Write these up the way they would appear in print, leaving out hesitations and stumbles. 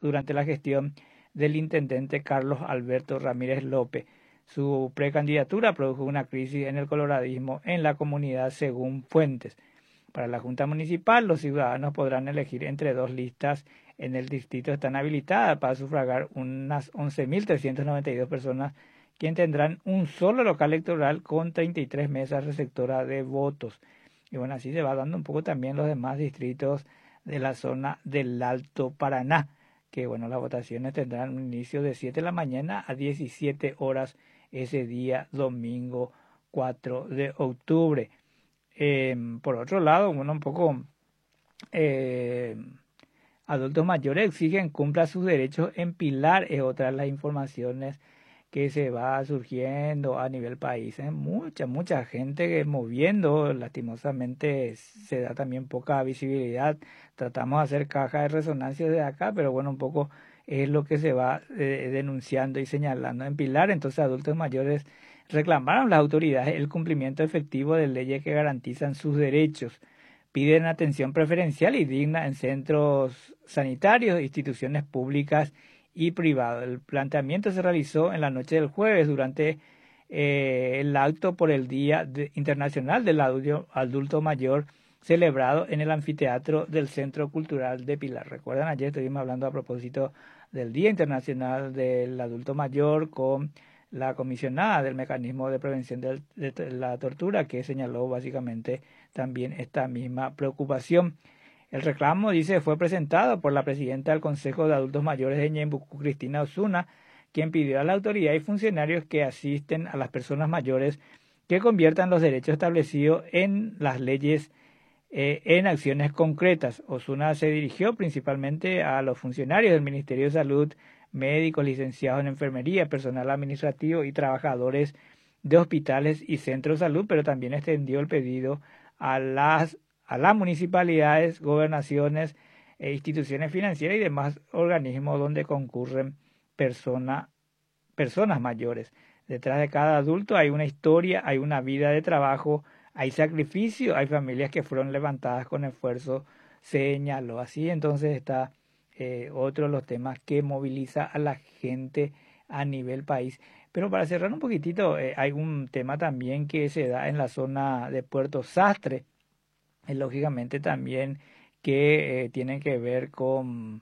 durante la gestión del intendente Carlos Alberto Ramírez López. Su precandidatura produjo una crisis en el coloradismo en la comunidad según fuentes. Para la Junta Municipal, los ciudadanos podrán elegir entre dos listas en el distrito. Están habilitadas para sufragar unas 11.392 personas, quienes tendrán un solo local electoral con 33 mesas receptoras de votos. Y bueno, así se va dando un poco también los demás distritos de la zona del Alto Paraná, que bueno, las votaciones tendrán un inicio de 7 de la mañana a 17 horas ese día domingo 4 de octubre. Por otro lado, bueno, un poco adultos mayores exigen cumpla sus derechos en Pilar, es otra de las informaciones que se va surgiendo a nivel país. Mucha gente moviendo, lastimosamente se da también poca visibilidad. Tratamos de hacer caja de resonancia desde acá, pero bueno, un poco es lo que se va denunciando y señalando en Pilar. Entonces, adultos mayores reclamaron a las autoridades el cumplimiento efectivo de leyes que garantizan sus derechos. Piden atención preferencial y digna en centros sanitarios, instituciones públicas y privados. El planteamiento se realizó en la noche del jueves durante el acto por el Día Internacional del Adulto Mayor, celebrado en el anfiteatro del Centro Cultural de Pilar. Recuerdan, ayer estuvimos hablando a propósito del Día Internacional del Adulto Mayor con la comisionada del Mecanismo de Prevención de la Tortura, que señaló básicamente también esta misma preocupación. El reclamo, dice, fue presentado por la presidenta del Consejo de Adultos Mayores de Ñembucú, Cristina Osuna, quien pidió a la autoridad y funcionarios que asisten a las personas mayores que conviertan los derechos establecidos en las leyes en acciones concretas. Osuna se dirigió principalmente a los funcionarios del Ministerio de Salud, médicos, licenciados en enfermería, personal administrativo y trabajadores de hospitales y centros de salud, pero también extendió el pedido a las municipalidades, gobernaciones, instituciones financieras y demás organismos donde concurren personas mayores. Detrás de cada adulto hay una historia, hay una vida de trabajo, hay sacrificio, hay familias que fueron levantadas con esfuerzo, señaló. Así entonces está otro de los temas que moviliza a la gente a nivel país. Pero para cerrar un poquitito, hay un tema también que se da en la zona de Puerto Sastre, lógicamente también que tienen que ver con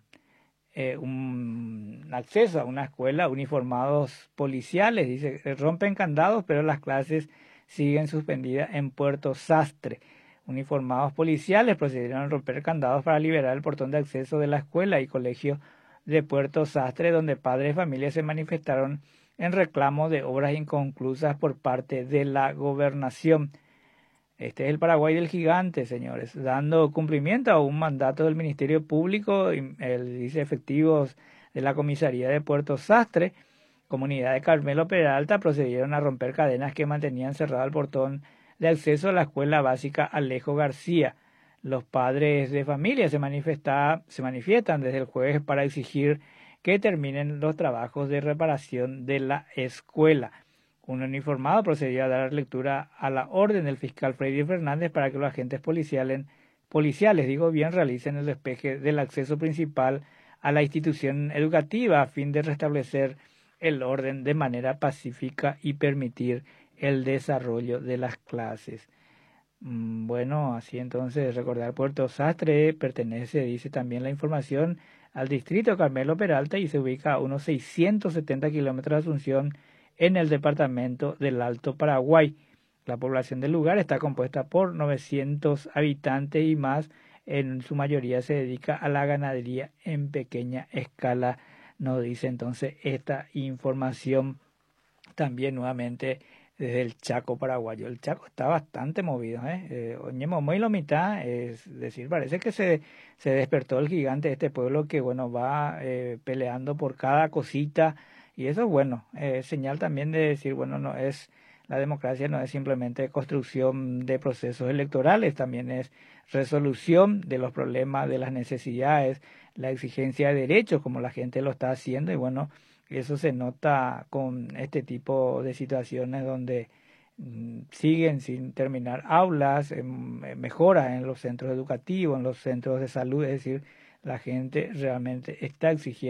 un acceso a una escuela, uniformados policiales, dice, rompen candados, pero las clases siguen suspendidas en Puerto Sastre. Uniformados policiales procedieron a romper candados para liberar el portón de acceso de la escuela y colegio de Puerto Sastre, donde padres de familia se manifestaron en reclamo de obras inconclusas por parte de la gobernación. Este es el Paraguay del gigante, señores, dando cumplimiento a un mandato del Ministerio Público, dice efectivos de la comisaría de Puerto Sastre, comunidad de Carmelo Peralta, procedieron a romper cadenas que mantenían cerrado el portón de acceso a la escuela básica Alejo García. Los padres de familia se manifiestan desde el jueves para exigir que terminen los trabajos de reparación de la escuela. Un uniformado procedió a dar lectura a la orden del fiscal Freddy Fernández para que los agentes policiales realicen el despeje del acceso principal a la institución educativa a fin de restablecer el orden de manera pacífica y permitir el desarrollo de las clases. Bueno, así entonces recordar Puerto Sastre pertenece, dice también la información, al distrito Carmelo Peralta y se ubica a unos 670 kilómetros de Asunción, en el departamento del Alto Paraguay. La población del lugar está compuesta por 900 habitantes y más, en su mayoría se dedica a la ganadería en pequeña escala, nos dice entonces esta información. También nuevamente desde el Chaco paraguayo. El Chaco está bastante movido, muy la mitad, es decir, parece que se despertó el gigante de este pueblo que bueno va peleando por cada cosita. Y eso es bueno, señal también de decir, bueno, la democracia no es simplemente construcción de procesos electorales, también es resolución de los problemas, de las necesidades, la exigencia de derechos, como la gente lo está haciendo, y bueno, eso se nota con este tipo de situaciones donde siguen sin terminar aulas, mejoras en los centros educativos, en los centros de salud, es decir, la gente realmente está exigiendo